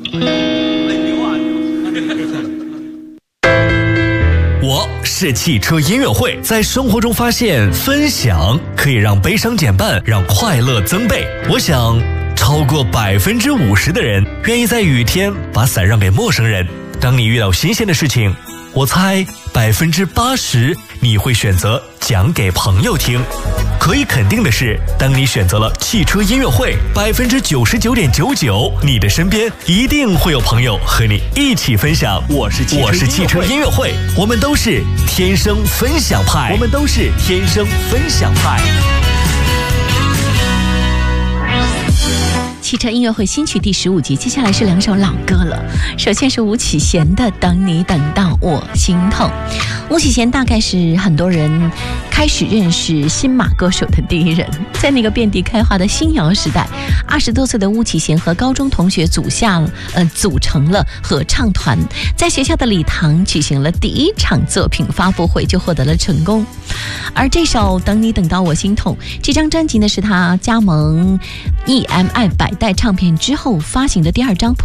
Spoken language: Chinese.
我是汽车音乐会，在生活中发现分享可以让悲伤减半，让快乐增倍。我想超过50%的人愿意在雨天把伞让给陌生人。当你遇到新鲜的事情，我猜80%你会选择讲给朋友听。可以肯定的是，当你选择了汽车音乐会，99.99%你的身边一定会有朋友和你一起分享。我是汽车音乐会，我们都是天生分享派。 汽车音乐会新曲第15集，接下来是2首老歌了。首先是吴启贤的《等你等到我心痛》。吴启贤大概是很多人开始认识新马歌手的第一人。在那个遍地开花的新谣时代，20多岁的吴启贤和高中同学组成了合唱团，在学校的礼堂举行了第一场作品发布会，就获得了成功。而这首《等你等到我心痛》这张专辑呢，是他加盟EMI 百代唱片之后发行的第2张